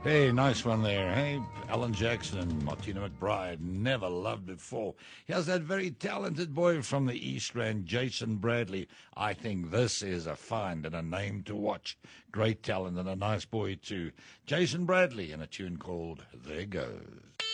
Hey, nice one there. Hey, Alan Jackson and Martina McBride, never loved before. Here's that very talented boy from the East Rand, Jason Bradley. I think this is a find and a name to watch. Great talent and a nice boy too. Jason Bradley and a tune called There Goes.